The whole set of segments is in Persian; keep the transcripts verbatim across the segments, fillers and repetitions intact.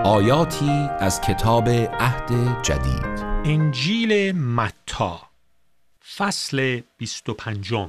آیاتی از کتاب عهد جدید. انجیل متی فصل بیست و پنجم.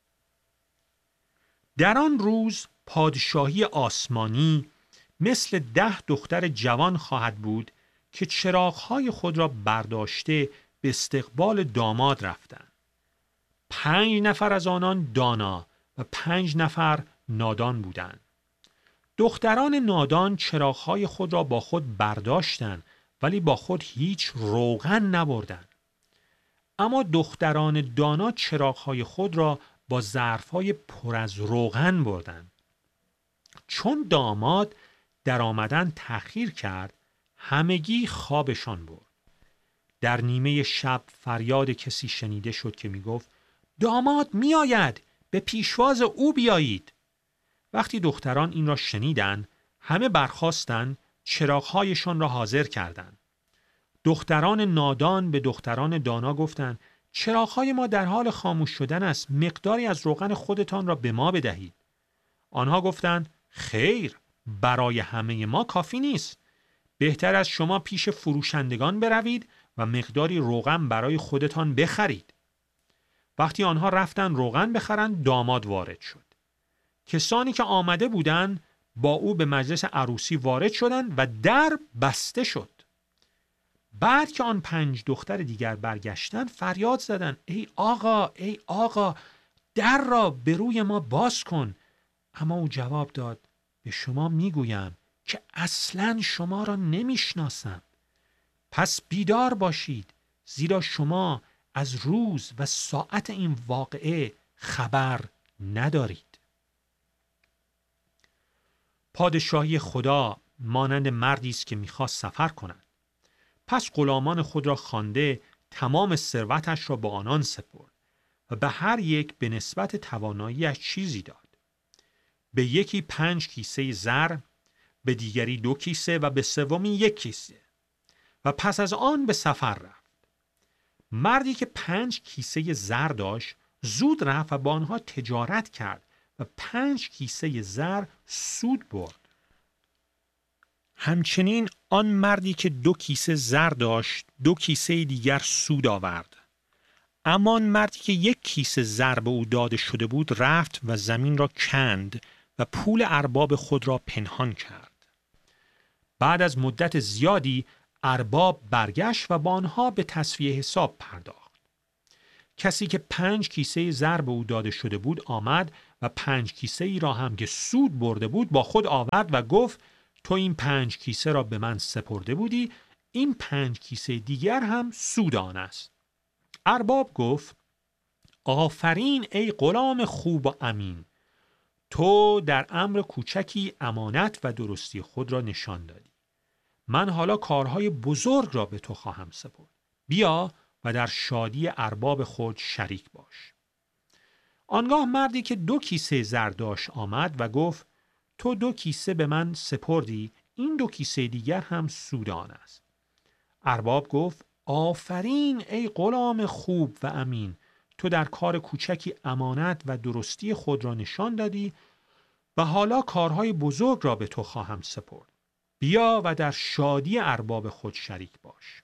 در آن روز پادشاهی آسمانی مثل ده دختر جوان خواهد بود که چراغ‌های خود را برداشته به استقبال داماد رفتند. پنج نفر از آنان دانا و پنج نفر نادان بودند. دختران نادان چراغ‌های خود را با خود برداشتند ولی با خود هیچ روغن نبردند. اما دختران دانا چراغ‌های خود را با ظرف‌های پر از روغن بردند. چون داماد در آمدن تأخیر کرد، همگی خوابشان برد. در نیمه شب فریاد کسی شنیده شد که می گفت داماد می آید، به پیشواز او بیایید. وقتی دختران این را شنیدند، همه برخاستند، چراغ‌هایشان را حاضر کردند. دختران نادان به دختران دانا گفتند چراغ‌های ما در حال خاموش شدن است، مقداری از روغن خودتان را به ما بدهید. آنها گفتند خیر، برای همه ما کافی نیست. بهتر از شما پیش فروشندگان بروید و مقداری روغن برای خودتان بخرید. وقتی آنها رفتند روغن بخرند، داماد وارد شد. کسانی که آمده بودند با او به مجلس عروسی وارد شدند و در بسته شد. بعد که آن پنج دختر دیگر برگشتند فریاد زدند ای آقا، ای آقا، در را به روی ما باز کن. اما او جواب داد به شما میگویم که اصلاً شما را نمیشناسم. پس بیدار باشید، زیرا شما از روز و ساعت این واقعه خبر ندارید. پادشاهی خدا مانند مردی است که می‌خواست سفر کند. پس غلامان خود را خوانده تمام ثروتش را به آنان سپرد و به هر یک به نسبت توانایی‌اش چیزی داد. به یکی پنج کیسه زر، به دیگری دو کیسه و به سومی یک کیسه، و پس از آن به سفر رفت. مردی که پنج کیسه زر داشت زود رفت و با آنها تجارت کرد و پنج کیسه زر سود برد. همچنین آن مردی که دو کیسه زر داشت دو کیسه دیگر سود آورد. اما آن مردی که یک کیسه زر به او داده شده بود رفت و زمین را کند و پول ارباب خود را پنهان کرد. بعد از مدت زیادی ارباب برگشت و با آنها به تسویه حساب پرداخت. کسی که پنج کیسه زر به او داده شده بود آمد و پنج کیسه ای را هم که سود برده بود با خود آورد و گفت تو این پنج کیسه را به من سپرده بودی، این پنج کیسه دیگر هم سود آن است. ارباب گفت آفرین ای غلام خوب و امین، تو در امر کوچکی امانت و درستی خود را نشان دادی. من حالا کارهای بزرگ را به تو خواهم سپرد. بیا و در شادی ارباب خود شریک باش. آنگاه مردی که دو کیسه زر داشت آمد و گفت تو دو کیسه به من سپردی، این دو کیسه دیگر هم سود آن است. ارباب گفت آفرین ای غلام خوب و امین، تو در کار کوچکی امانت و درستی خود را نشان دادی و حالا کارهای بزرگ را به تو خواهم سپرد. بیا و در شادی ارباب خود شریک باش.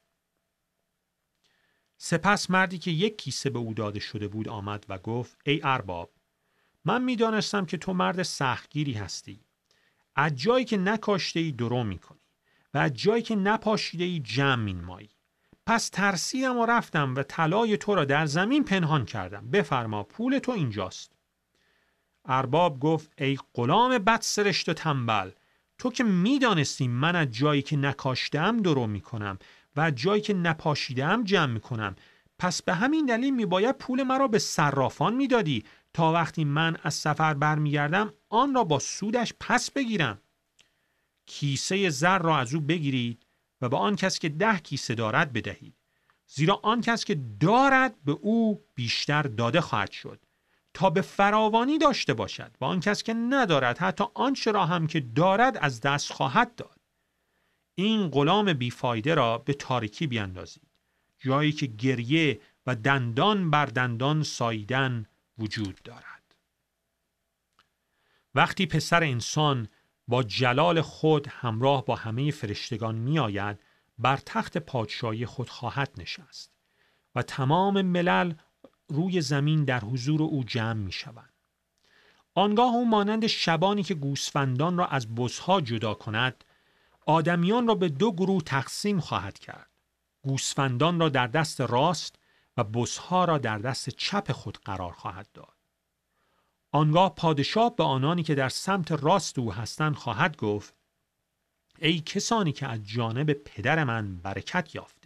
سپس مردی که یک کیسه به او داده شده بود آمد و گفت ای ارباب، من می دانستم که تو مرد سختگیری هستی. از جایی که نکاشته ای درو می کنی و از جایی که نپاشیده ای جمع می نمایی. پس ترسیدم و رفتم و طلای تو را در زمین پنهان کردم. بفرما پول تو اینجاست. ارباب گفت ای غلام بدسرشت و تنبل، تو که می دانستی من از جایی که نکاشتم درو می کنم و از جایی که نپاشیدم جمع می کنم، پس به همین دلیل می باید پول مرا به صرافان می دادی تا وقتی من از سفر برمیگردم آن را با سودش پس بگیرم. کیسه زر را از او بگیرید و به آن کس که ده کیسه دارد بدهید، زیرا آن کس که دارد به او بیشتر داده خواهد شد تا به فراوانی داشته باشد، و آن کس که ندارد حتی آنچه را هم که دارد از دست خواهد داد. این غلام بیفایده را به تاریکی بیاندازید، جایی که گریه و دندان بر دندان ساییدن وجود دارد. وقتی پسر انسان با جلال خود همراه با همه فرشتگان می آید، بر تخت پادشاهی خود خواهد نشست و تمام ملل روی زمین در حضور او جمع می شوند. آنگاه او مانند شبانی که گوسفندان را از بزها جدا کند، آدمیان را به دو گروه تقسیم خواهد کرد. گوسفندان را در دست راست و بزها را در دست چپ خود قرار خواهد داد. آنگاه پادشاه به آنانی که در سمت راست او هستند خواهد گفت: ای کسانی که از جانب پدر من برکت یافتید،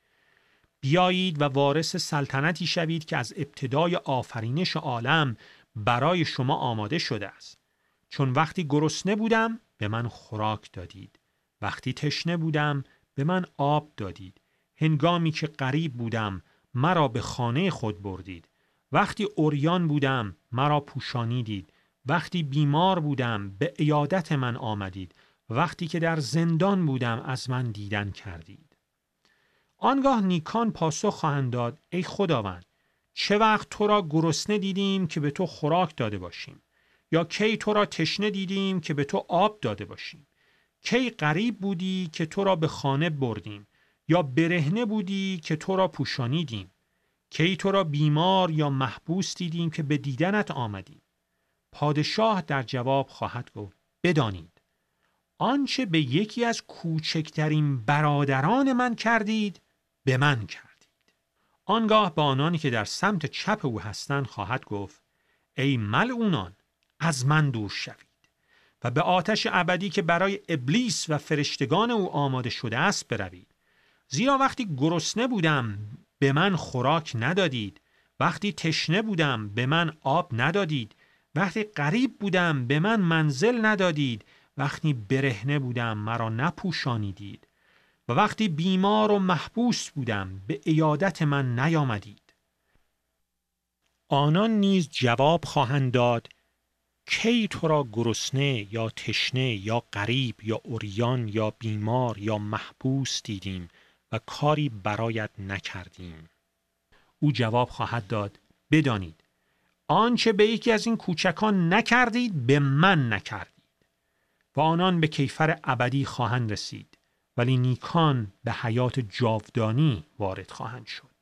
بیایید و وارث سلطنتی شوید که از ابتدای آفرینش عالم برای شما آماده شده است. چون وقتی گرسنه بودم به من خوراک دادید، وقتی تشنه بودم به من آب دادید، هنگامی که غریب بودم مرا به خانه خود بردید، وقتی عریان بودم مرا پوشانیدید، وقتی بیمار بودم به عیادت من آمدید، وقتی که در زندان بودم از من دیدن کردید. آنگاه نیکان پاسخ خواهند داد: ای خداوند، چه وقت تو را گرسنه دیدیم که به تو خوراک داده باشیم، یا کی تو را تشنه دیدیم که به تو آب داده باشیم؟ کی غریب بودی که تو را به خانه بردیم، یا برهنه بودی که تو را پوشانیدیم؟ کی تو را بیمار یا محبوس دیدیم که به دیدنت آمدیم؟ پادشاه در جواب خواهد گفت: بدانید آنچه به یکی از کوچکترین برادران من کردید به من کردید. آنگاه به آنانی که در سمت چپ او هستند خواهد گفت: ای ملعونان، از من دور شوید و به آتش ابدی که برای ابلیس و فرشتگان او آماده شده است بروید. زیرا وقتی گرسنه بودم به من خوراک ندادید، وقتی تشنه بودم به من آب ندادید، وقتی غریب بودم به من منزل ندادید، وقتی برهنه بودم مرا نپوشانیدید، و وقتی بیمار و محبوس بودم به عیادت من نیامدید. آنان نیز جواب خواهند داد: کی تو را گرسنه یا تشنه یا غریب یا عریان یا بیمار یا محبوس دیدیم و کاری برایت نکردیم؟ او جواب خواهد داد: بدانید آنچه به یکی از این کوچکان نکردید به من نکردید. و آنان به کیفر ابدی خواهند رسید، ولی نیکان به حیات جاودانی وارد خواهند شد.